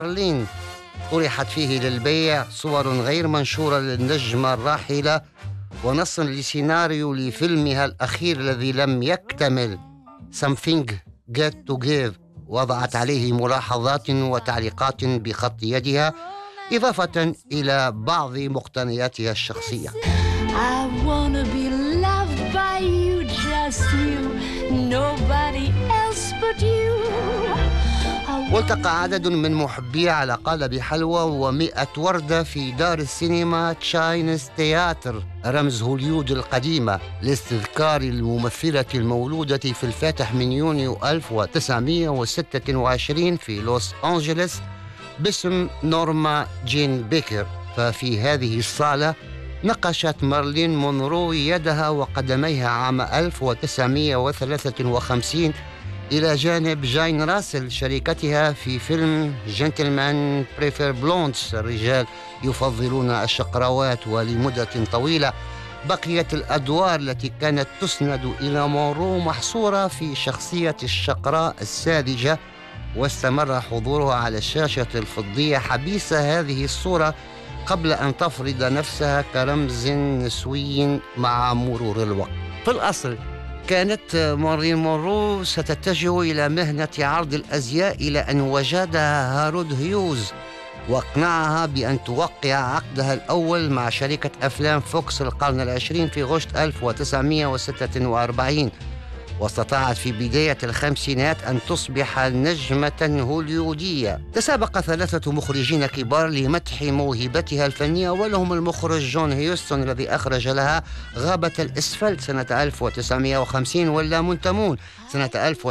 برلين طرحت فيه للبيع صور غير منشورة للنجمة الراحلة ونص لسيناريو لفيلمها الأخير الذي لم يكتمل Something Get to Give. وضعت عليه ملاحظات وتعليقات بخط يدها إضافة إلى بعض مقتنياتها الشخصية. I wanna be loved by you, just you, nobody else but you. والتقى عدد من محبي على قالب حلوى و100 وردة في دار السينما تشاينز تياتر رمز هوليود القديمة لاستذكار الممثلة المولودة في الفاتح من يونيو 1926 في لوس أنجلوس باسم نورما جين بيكر. ففي هذه الصالة نقشت مارلين مونرو يدها وقدميها عام 1953 إلى جانب جين راسل شريكتها في فيلم جنتلمان بريفير بلوندز. الرجال يفضلون الشقراوات. ولمدة طويلة بقيت الأدوار التي كانت تسند إلى مونرو محصورة في شخصية الشقراء الساذجة، واستمر حضورها على الشاشة الفضية حبيس هذه الصورة قبل أن تفرض نفسها كرمز نسوي مع مرور الوقت. في الأصل كانت مارلين مونرو ستتجه إلى مهنة عرض الأزياء إلى أن وجدها هارود هيوز واقنعها بأن توقع عقدها الأول مع شركة أفلام فوكس القرن العشرين في غشت 1946. واستطاعت في بداية الخمسينات أن تصبح نجمة هوليودية. تسابق 3 مخرجين كبار لمدح موهبتها الفنية، أولهم المخرج جون هيوستون الذي أخرج لها غابة الإسفلت سنة 1950 واللامنتمون سنة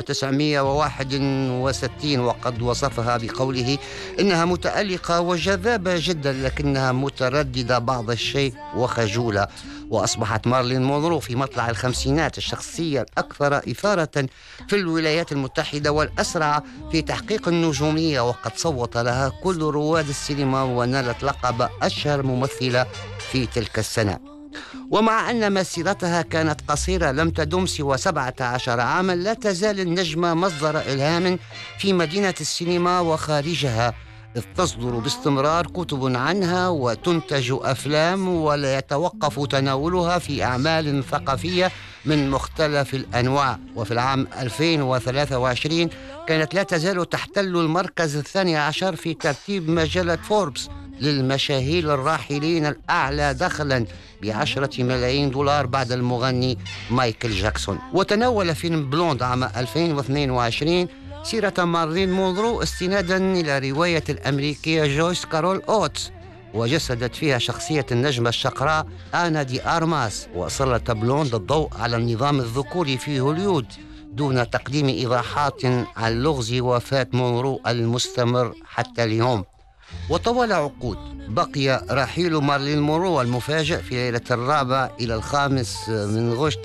1961، وقد وصفها بقوله إنها متألقة وجذابة جدا لكنها مترددة بعض الشيء وخجولة. وأصبحت مارلين مونرو في مطلع الخمسينات الشخصية الأكثر إثارة في الولايات المتحدة والأسرع في تحقيق النجومية، وقد صوت لها كل رواد السينما ونالت لقب أشهر ممثلة في تلك السنة. ومع أن مسيرتها كانت قصيرة لم تدم سوى 17 عاما، لا تزال النجمة مصدر إلهام في مدينة السينما وخارجها، إذ تصدر باستمرار كتب عنها وتنتج أفلام ولا يتوقف تناولها في أعمال ثقافية من مختلف الأنواع. وفي العام 2023 كانت لا تزال تحتل المركز 12 في ترتيب مجلة فوربس للمشاهير الراحلين الأعلى دخلا ب10 ملايين دولار بعد المغني مايكل جاكسون. وتناول فيلم بلوند عام 2022 سيرة مارلين مونرو استنادا إلى رواية الأمريكية جويس كارول أوتس، وجسدت فيها شخصية النجمة الشقراء آنا دي أرماس. وسلط بلوند الضوء على النظام الذكوري في هوليود دون تقديم إيضاحات عن لغز وفاة مونرو المستمر حتى اليوم. وطوال عقود بقي رحيل مارلين مونرو المفاجئ في ليلة 4 إلى 5 من غشت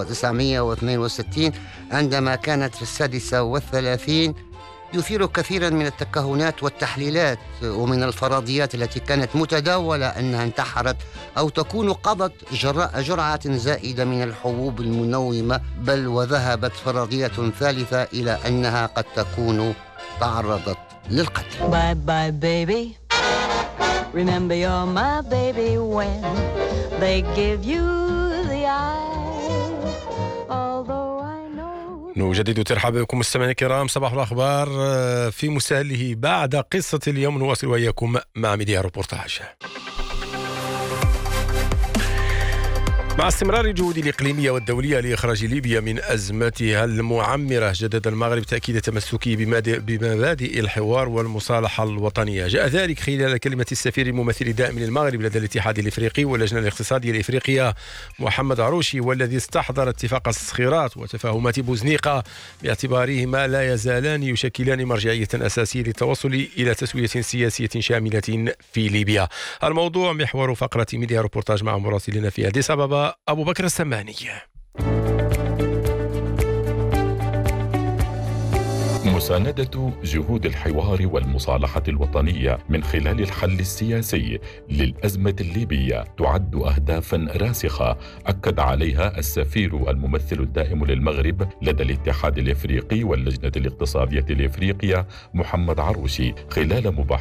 1962 عندما كانت في 36 يثير كثيرا من التكهنات والتحليلات ومن الفرضيات التي كانت متداولة أنها انتحرت أو تكون قضت جراء جرعة زائدة من الحبوب المنومة، بل وذهبت فرضية ثالثة إلى أنها قد تكون تعرضت للقتل. Bye bye baby, remember you're my baby when they give you the eye, although I know. نجدد ترحاب بكم مستمعينا الكرام. صباح الأخبار في مساله بعد قصة اليوم نواصل وإياكم مع ميديا روبورتاج. مع استمرار الجهود الإقليمية والدولية لإخراج ليبيا من أزمتها المعمرة، جدد المغرب تأكيد تمسكه بمبادئ الحوار والمصالحة الوطنية. جاء ذلك خلال كلمة السفير الممثل الدائم للمغرب لدى الاتحاد الإفريقي واللجنة الاقتصادية الإفريقية محمد عروشي، والذي استحضر اتفاق الصخيرات وتفاهمات بوزنيقة باعتبارهما لا يزالان يشكلان مرجعية أساسية للتوصل إلى تسوية سياسية شاملة في ليبيا. الموضوع محور فقرة ميديا روبورتاج مع مراسلنا في أديس أبابا أبو بكر السماني. مساندة جهود الحوار والمصالحة الوطنية من خلال الحل السياسي للأزمة الليبية تعد أهدافاً راسخة أكد عليها السفير الممثل الدائم للمغرب لدى الاتحاد الإفريقي واللجنة الاقتصادية الإفريقية محمد عروشي خلال